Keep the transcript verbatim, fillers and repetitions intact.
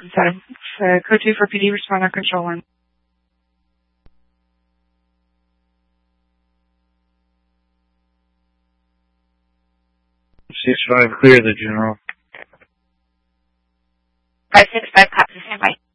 Sorry. Uh, code two for P D, respond on control one. six five, clear the general. five six five, copy, stand by.